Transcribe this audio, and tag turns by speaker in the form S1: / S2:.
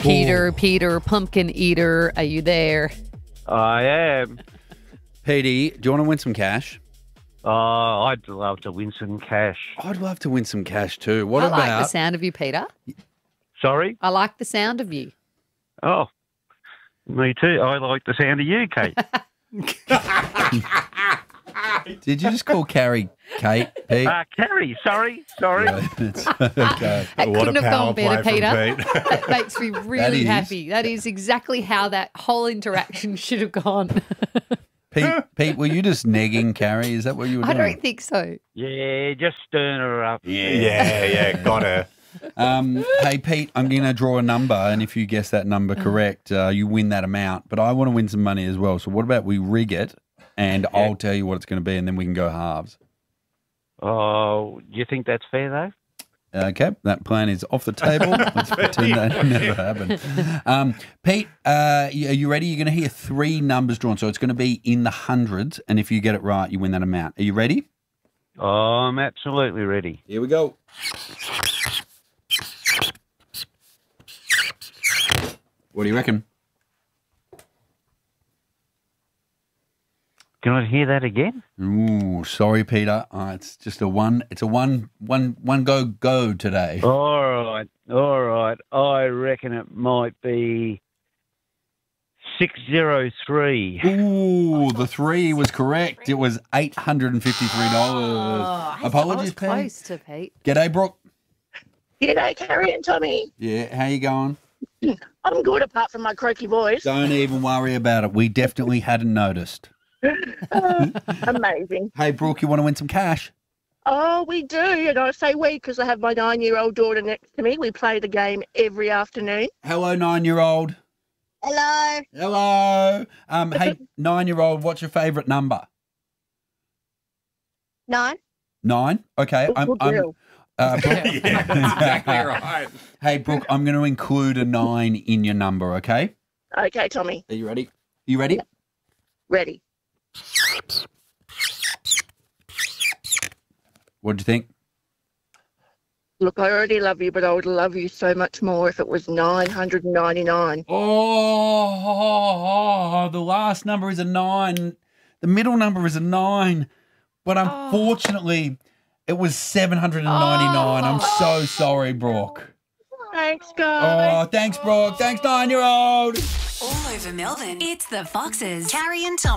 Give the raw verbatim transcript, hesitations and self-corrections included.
S1: Peter, Peter, pumpkin eater, are you there?
S2: I am.
S3: Petey, do you want to win some cash?
S2: Oh, I'd love to win some cash.
S3: I'd love to win some cash too. What
S1: I
S3: about?
S1: like the sound of you, Peter.
S2: Sorry?
S1: I like the sound of you.
S2: Oh, me too. I like the sound of you, Kate.
S3: Did you just call Carrie Kate, Pete?
S2: Uh, Carrie, sorry, sorry.
S3: Yeah, it's- okay.
S1: That
S4: What
S1: couldn't
S4: a
S1: have gone
S4: power
S1: better,
S4: play from
S1: Peter.
S4: Pete.
S1: That makes me really
S3: is.
S1: happy. That is exactly how that whole interaction should have gone.
S3: Pete, Pete, were you just negging Carrie? Is that what you were
S1: I
S3: doing?
S1: don't think so.
S2: Yeah, just stirring her up.
S4: Yeah, yeah, got her.
S3: Um, hey, Pete, I'm going to draw a number, and if you guess that number correct, uh, you win that amount. But I want to win some money as well. So what about we rig it, and I'll tell you what it's going to be, and then we can go halves.
S2: Oh, do you think that's fair, though?
S3: Okay, that plan is off the table. Let's pretend that never happened. Um, Pete, uh, y- are you ready? You're going to hear three numbers drawn. So it's going to be in the hundreds, and if you get it right, you win that amount. Are you ready?
S2: Oh, I'm absolutely ready.
S3: Here we go. What do you reckon?
S2: Can I hear that again?
S3: Ooh, sorry, Peter. Uh, it's just a one. It's a one, one, one go go today.
S2: All right, all right. I reckon it might be six zero three.
S3: Ooh, the three was correct. It was eight hundred and fifty-three dollars.
S1: Oh, I
S3: Apologies,
S1: was
S3: Pete.
S1: close to Pete.
S3: G'day, Brooke.
S5: G'day, Carrie and Tommy.
S3: Yeah, how you going?
S5: I'm good apart from my croaky voice.
S3: Don't even worry about it. We definitely hadn't noticed.
S5: Uh, amazing.
S3: Hey, Brooke, you want to win some cash?
S5: Oh, we do. And I say we because I have my nine-year-old daughter next to me. We play the game every afternoon.
S3: Hello, nine-year-old.
S5: Hello.
S3: Hello. Um, hey, nine-year-old, what's your favourite number?
S5: Nine.
S3: Nine. Okay.
S5: Good,
S3: I'm.
S5: good
S3: I'm
S5: girl.
S3: uh, Brooke-
S4: Yeah, exactly right.
S3: Hey, Brooke, I'm going to include a nine in your number. Okay.
S5: Okay, Tommy.
S3: Are you ready? You ready?
S5: Ready.
S3: What'd you think?
S5: Look, I already love you, but I would love you so much more if it was nine hundred ninety-nine.
S3: Oh, the last number is a nine. The middle number is a nine. But unfortunately, it was seven hundred ninety-nine. I'm so sorry, Brooke.
S5: Thanks, guys.
S3: Oh, thanks, Brooke. Thanks, nine-year-old.
S6: All over Melbourne, it's the Foxes. Carrie and Tom.